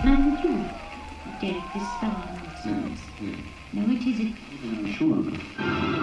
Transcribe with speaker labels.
Speaker 1: time with you, Derek, this summer. Now, which is it?
Speaker 2: I'm sure.